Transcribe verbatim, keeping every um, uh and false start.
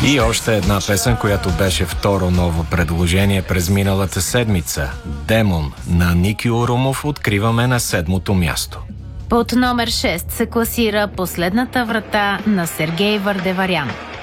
И още една песен, която беше второ ново предложение през миналата седмица. Демон на Ники Орумов откриваме на седмото място. Под номер шест се класира Последната врата на Сергей Вардеварян.